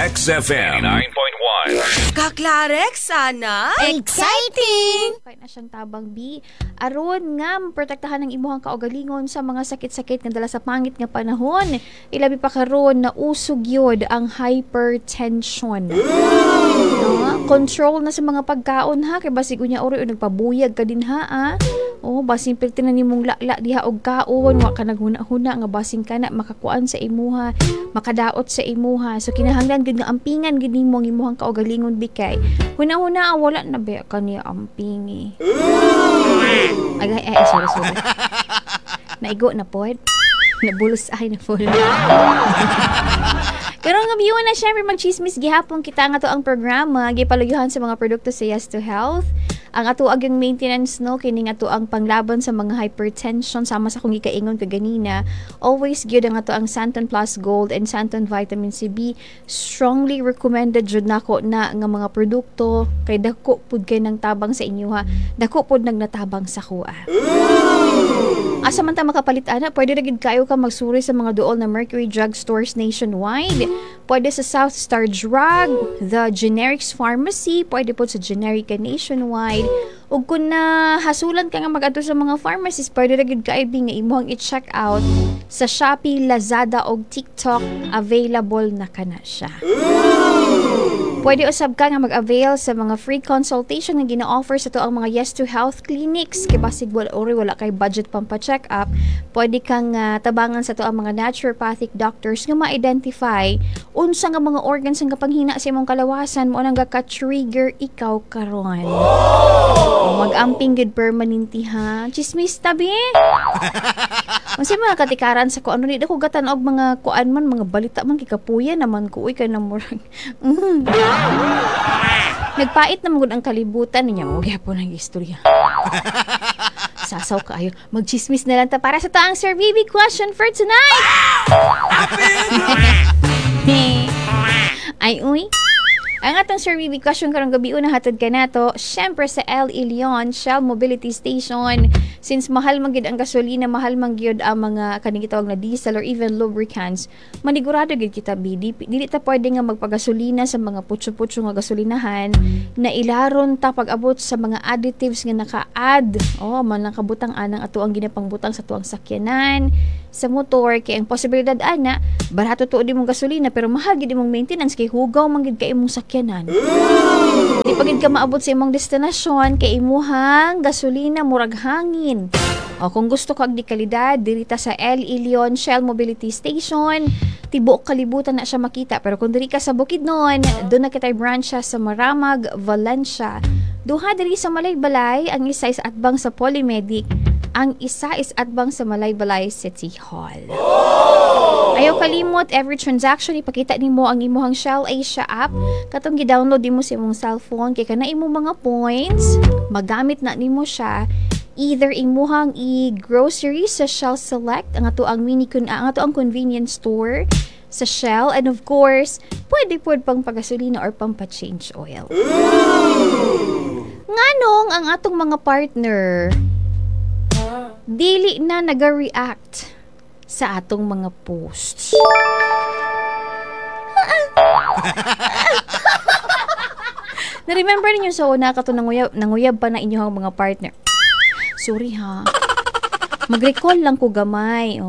XFM 89.1. Kaklarek sana? Exciting! Kaya na siyang tabang B. Aron nga, protektahan ng imuhang kaugalingon sa mga sakit-sakit nga dala sa pangit nga panahon. Ilabi pa karon na usog yun ang hypertension. Control na sa mga pagkaon ha. Kaya basig unya oro nagpabuyag ka din ha. Basing piltin na nimong lakla diha og kaon. Wa ka naghuna-huna nga basing ka na makakuan sa imuha. Makadaot sa imuha. So kinahanglan gud nga ampingan gid nimo ang imuhang kaugalingon bikay. Huna-huna wala na ba kaniya ampingi. Sorry. Naigo na pod. Nabulos ay na full. Karong nga biyuan na syempre magchismis gihapon kita nga to ang programa gipaluyuhan sa mga produkto sa Yes to Health. Ang ato agang maintenance no kini nga to ang panglaban sa mga hypertension sama sa kung ikaingon kaganina. Always gyud ang ato ang Santon Plus Gold and Santon Vitamin C B. Strongly recommended jud nako na nga mga produkto kay dako pud kay nang tabang sa inyo ha. Dako pud nang natabang sa kuha. Asa man ta makapalit ana, pwede ra gid kayo ka magsuri sa mga duol na Mercury Drug Stores nationwide. Pwede sa South Star Drug, the Generics Pharmacy, pwede po sa Generica nationwide. Ug kung na hasulan ka nga mag-adto sa mga pharmacies, pwede ra gid kayo nga imong i-check out sa Shopee, Lazada ug TikTok, available na kana siya. Pwede usab ka nga mag-avail sa mga free consultation na gina-offer sa to ang mga Yes to Health clinics. Kaya basig wala kay budget pang pa-check up, pwede kang tabangan sa to ang mga naturopathic doctors nga ma-identify unsa nga mga organs ang kapanghina sa imong kalawasan mo nang ka-trigger ikaw karon. Mag-amping gid permanente ha. Chismis tabi. Kasi mga katikaran sa kuan ni dako gatan og mga kuan man mga balita man kikapuya naman ko uy kay na murag. Nagpait na magud ang kalibutan niya mo gyapon ang istorya. Sasaw kaayo. Magchismis na lang ta para sa taang Sir Bibi question for tonight. Ay uy. Ang atong Sir Bibi question karong gabi una hatod ka nato, syempre sa El Ilion Shell Mobility Station. Since mahal man gyud ang gasolina, mahal man gyud ang mga kaning gitawag na diesel or even lubricants, manigurado gyud kita Bidi, dili ta pwede nga magpagasolina sa mga putso-putso nga gasolinahan na ilaron ta pag-abot sa mga additives nga naka-add. Man lang kabutang anang ato ang ginapangbutang sa tuang sakyanan, sa motor kay ang posibilidad ana barato tuod imong gasolina pero mahal gid imong maintenance kay hugaw man gid kay imong sakyanan. Di pagid ka maabot sa imong destinasyon kay imuhang gasolina murag hangin. Kung gusto ko agdi kalidad dirita sa El Ilion Shell Mobility Station, tibuok kalibutan na siya makita. Pero kung diri ka sa Bukidnon, doon na kitay branch sa Maramag, Valencia. Duha diri sa Malaybalay, ang isa is atbang sa Polymedic, ang isa is atbang sa Malaybalay City Hall. Ayaw kalimot, every transaction ipakita nimo ang imuhang Shell Asia app. Katong gi-download nimo sa imong cellphone kay kana imong mga points, magamit na nimo siya either imuhang i-grocery sa Shell Select, ang ato ang convenience store sa Shell, and of course, pwede pod pang pagasolina or pang pa-change oil. Nganong ang atong mga partner dili na naga-react sa atong mga posts. Na-remember ninyo sa una kato nanguyab pa na inyong mga partner. Sorry ha. Mag-recall lang ko gamay.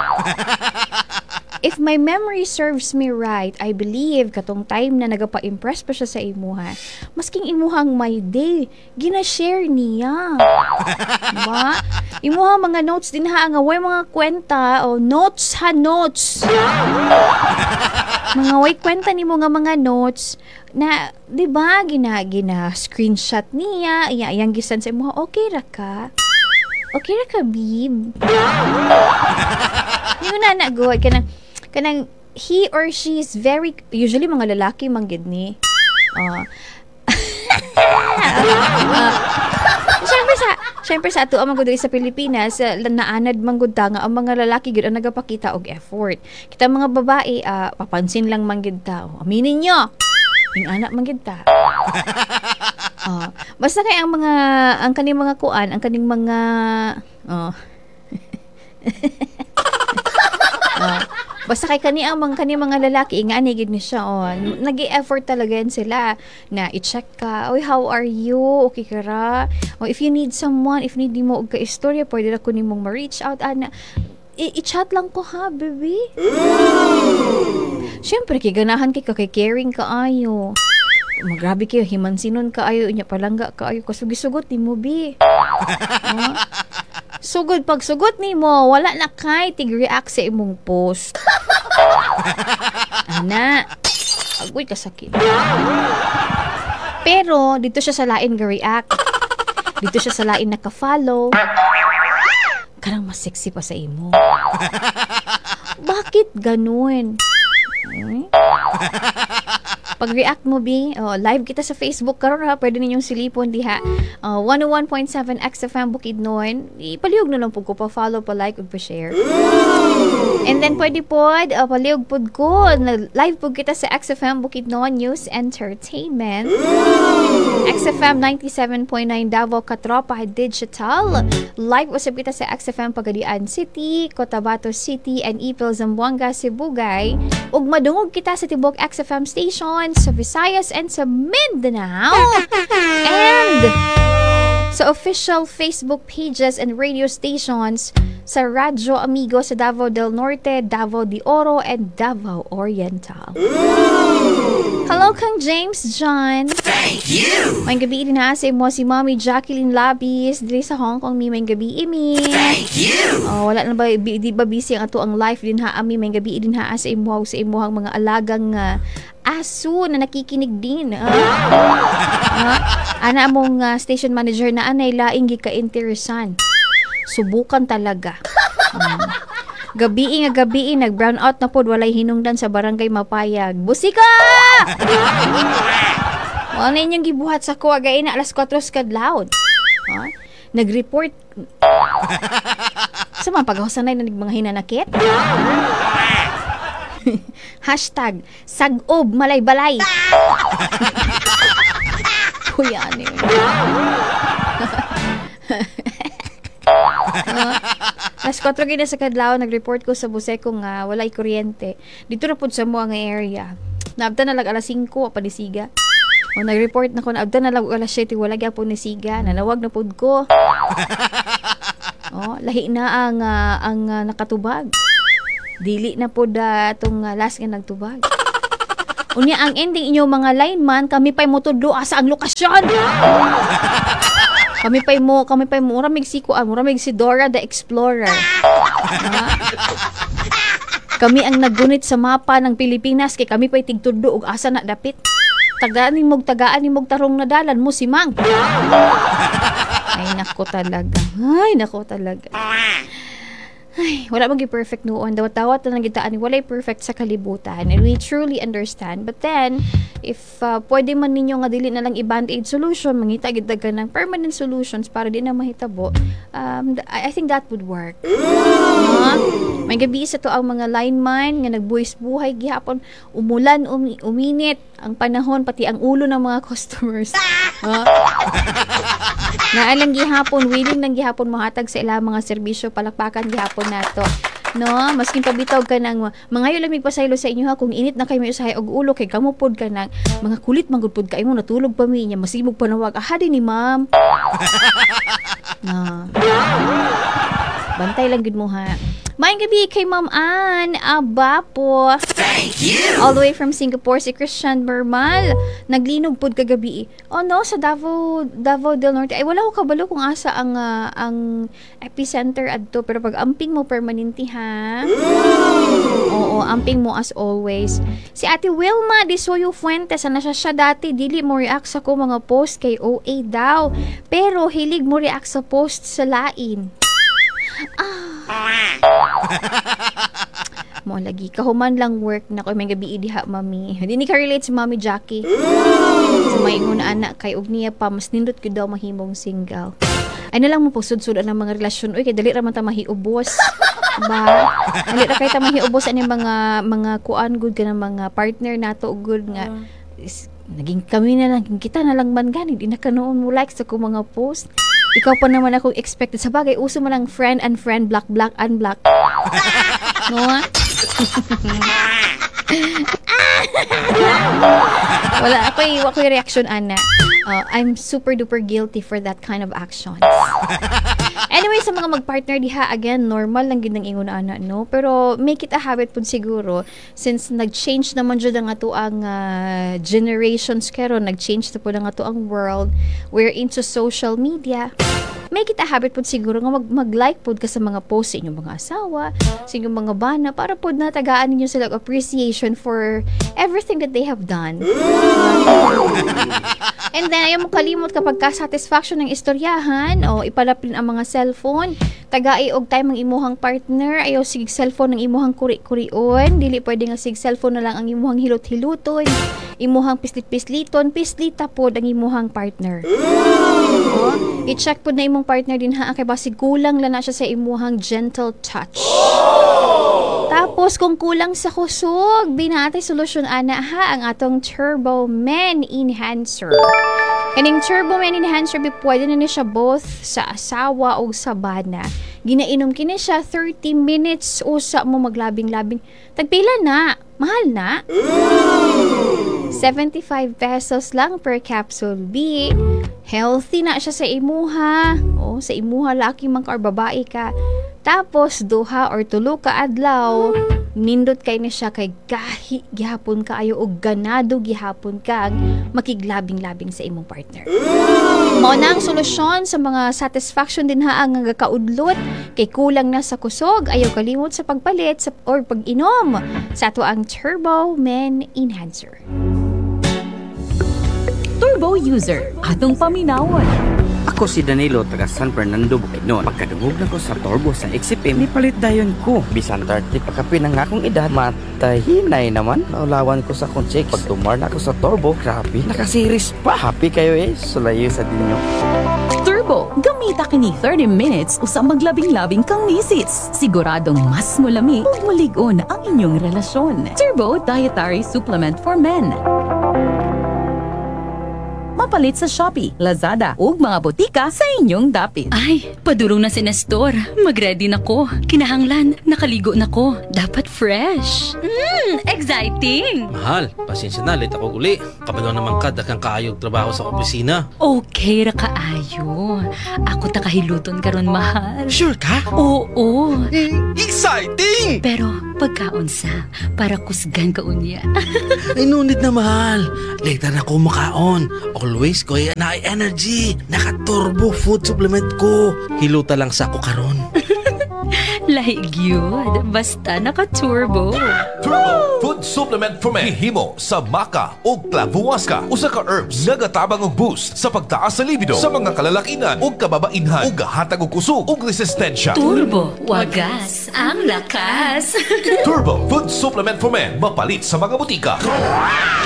If my memory serves me right, I believe katong time na nagapa-impress pa siya sa imuha. Masking imuhang my day, gina-share niya. Diba? Imuhang mga notes din ha, nga way mga kwenta, notes ha, notes. Mga way kwenta ni mo nga mga notes, na, diba, gina-screenshot niya, iyang gisan sa imuha, okay ra ka? Okay ra ka, babe? Yung nanagod, kanang he or she is very, usually mga lalaki manggid ni. Siyempre sa ato ang mga sa Pilipinas, naanad manggod ta nga ang mga lalaki gid ang nagapakita og effort. Kita mga babae, papansin lang manggid ta. Aminin nyo, yung anak manggid ta. Basta kay ang kaning mga kuan, ang kaning mga Basta kay kani mga lalaki nga gid ni siya on. Nag-e-effort talaga yan sila na i-check ka. Oy, how are you? Okay ka ra? O if you need someone, if need mo og ka-istorya, pwede ra ko nimong ma-reach out ana. I-chat lang ko ha, baby. Siyempre, kay ganahan kay caring kaayo. Magrabe kayo, himansinon kaayo, inya palangga kaayo, kasugi-sugot ni mo, bi. Sugod, pag sugot ni mo, wala na kay tig-react sa imong post. Ana, agoy kasakit. Pero, dito siya sa lain ga-react. Dito siya sa lain naka-follow. Karang mas sexy pa sa imo. Bakit ganun? Pag-react mo, bi, live kita sa Facebook karon ha, pwede ninyong silipon diha. 101.7 XFM Bukidnon. Ipalihog na lang po ko, pa-follow, pa-like, ug pa-share. And then pwede po, palihog po ko, live po kita sa XFM Bukidnon News Entertainment. XFM 97.9 Davao Katropa Digital. Live usab kita sa XFM Pagadian City, Cotabato City, and Ipil, Zamboanga, Sibugay. Ug madungog kita sa tibok XFM station sa Visayas and sa Mindanao. And sa official Facebook pages and radio stations sa Radyo Amigo sa Davao del Norte, Davao de Oro, and Davao Oriental. Hello kang James John. Thank you. May gabi din ha sa imo si Mommy Jacqueline Labis diri sa Hong Kong. May gabi imi. Thank you. Wala na ba di ba busy ang ato ang life din ha ami. May gabi din ha sa imuhang mga alagang aso na nakikinig din. Ana among station manager na anay laing gi ka-interesan. Subukan talaga. Gabi nag-brown out na pod, walay hinungdan sa barangay Mapayag. Busika! Wala ninyong gibuhat sa kuwa, gaya na alas 4 kadlawon. Nag-report. Sa mga pagkahusanay na mga hinanakit? Hashtag, sagob malay-balay. Kuya, ano yun? Alas 4 gina sa kadlaw, nag-report ko sa Buseco nga walay kuryente. Dito na pud sa mo nga area. Naabta na lag alas 5 panisiga. Nag-report na ko naabta na lag alas 7 wala gyapon ni siga. Nanawag na pud ko. Lahi na ang nakatubag. Dili na pud atong last nga nagtubag. Unya ang ending inyo mga lineman, kami pa'y motudlo sa ang lokasyon. Kami pa'y mo muramig si Dora the Explorer. Kami ang naggunit sa mapa ng Pilipinas kay kami pa'y tigtudlo ug asa na dapit. Tagaan ni mog tarong na dalan mo si Mang. Ay nako talaga. Ay, wala mong perfect noon. Dawat-dawat na nagitaan, walay perfect sa kalibutan. And we truly understand. But then, if pwede man ninyo nga dili na lang i-band-aid solution, mangita-gidag ka ng permanent solutions para di na mahitabo, I think that would work. May gabi sa to ang mga lineman nga nagbuhis buhay gihapon, umulan, uminit, ang panahon, pati ang ulo ng mga customers. Naalang gihapon, willing lang gihapon mahatag sa ilang mga serbisyo, palakpakan gihapon nato. No, maskin pabitaw ka ng mga yo lang migpasaylo sa inyo ha, kung init na kay may usahay og ulo kay kamo pod ka ng mga kulit manggudpod kay mo natulog pa mi nya masimog panawag ahadi ni ma'am. Bantay lang gid mo ha. Maayong gabi kay Ma'am Ann Abapo. Thank you. All the way from Singapore, si Christian Bermal. Naglinog pod kagabi. sa Davao del Norte. Ay, wala ko kabalo kung asa ang epicenter adto. Pero pag amping mo permanente ha. Oo, amping mo as always. Si Ate Wilma de Soyo Fuentes, na siya dati, dili mo react sa ko mga post kay OA daw. Pero hilig mo react sa post sa lain. Mo lagi kahuman lang work na ko may gabi diha mami. Hindi ni ka relate si Mami Jackie. Sa may ingon anak kay ug niya pa mas nindot gyud daw mahimong single. Ay na lang mo pusud-sud ang mga relasyon. Uy kay dali ra man ta mahiubos. Ba? Dali ra kay ta mahiubos ani mga kuan good ka ng mga partner nato good nga. Naging kami na lang kita na lang man gani di na kanoon mo like sa ko mga post. Ikaw pa naman akong expected. Sa bagay, uso mo lang friend, unfriend, block, unblock. No? Wala ako'y reaction ana. I'm super duper guilty for that kind of action. Anyway, sa mga mag-partner diha, again, normal lang gid ang ingon ana, no? Pero make it a habit pud siguro since nag-change naman jud ang ato ang generations karon, nag-change na pud ang ato ang world. We're into social media. Make it a habit pud siguro nga mag-like pud ka sa mga post sa inyong mga asawa, sa inyong mga bana para pud natagaan ninyo sila appreciation for everything that they have done. And then, ayaw mo kalimot kapag ka-satisfaction ng istoryahan o ipalapin ang mga cellphone, tagai og time ang imuhang partner, ayaw sig cellphone ng imuhang kuri-kurion, dili pwede nga sig cellphone na lang ang imuhang hilot-hiluton, imuhang pislit-pisliton, pislita pod ang imuhang partner. I-check po na imong partner din ha, kay basig kulang lang na siya sa imuhang gentle touch. Tapos, kung kulang sa kusog, binatay solusyon ana ha ang atong Turbo Men Enhancer. Kaning Turbo Men Enhancer, pwede na siya both sa asawa o sa bana. Ginainom kini siya 30 minutes usa mo maglabing-labing. Tagpila na, mahal na. 75 pesos lang per capsule B. Healthy na siya sa imuha. O, sa imuha laki man ka or babae ka. Tapos, duha or tulo ka adlaw, nindot kay na siya kay gahi gihapon ka ayo og ganado gihapon kag makiglabing-labing sa imong partner. Mao na ang solusyon sa mga satisfaction din ha ang gakaudlot kay kulang na sa kusog, ayaw kalimot sa pagpalit or pag-inom sa ato ang Turbo Men Enhancer. Turbo user, atong paminawon. Ako si Danilo, taga San Fernando, Bukidnon. Pagkadungog na ko sa turbo sa XCPM, may palit dayon ko. Bisan 30 pagkapi ng akong edad, matahinay naman. Naulawan ko sa kong check. Pag tumar na ako sa turbo, grabe, nakasiris pa. Happy kayo sulayo sa dinyo. Turbo, gamita kini 30 minutes usa maglabing-labing kang misis. Siguradong mas mulami ug mulig-on ang inyong relasyon. Turbo Dietary Supplement for Men. Mapalit sa Shopee, Lazada ug mga botika sa inyong dapit. Ay, padurong na si Nestor. Mag-ready na ko. Kinahanglan, nakaligo na ko. Dapat fresh. Exciting! Mahal, pasensya na, late ako uli. Kabalo naman ka, dakang kaayog trabaho sa opisina. Okay ra kaayo. Ako takahiluton karon mahal. Sure ka? Oo. Exciting! Pero pagkaon sa, para kusgan ka unya. Ay, no need na mahal. Later na ko makaon. Always ko na energy. Naka-turbo food supplement ko. Hiluta lang sa ako karon. Lahig yun. Basta naka-turbo. Turbo Food Supplement for Men. Himo sa maca o clavuasca. Usa ka herbs nga gatabang og boost sa pagtaas sa libido sa mga kalalakinan o kababainhan ug gahatag og kusog ug resistensya. Turbo. Wagas ang lakas. Turbo Food Supplement for Men. Mapalit sa mga butika.